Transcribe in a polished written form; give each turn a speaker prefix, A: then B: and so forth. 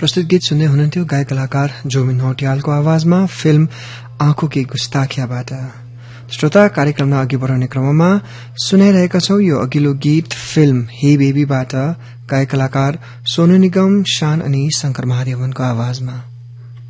A: प्रस्तुत गीत सुन्दै हुनुहुन्थ्यो गायक कलाकार जोमिन हौटियालको आवाजमा फिल्म आँखों की गुस्ताखियाबाट। श्रोता, कार्यक्रममा अघि बढाउने क्रममा सुनाइरहेका छौं यो अघिल्लो गीत फिल्म हे बेबीबाट गायक कलाकार सोनू निगम, शान अनि शंकर महादेवनको आवाजमा।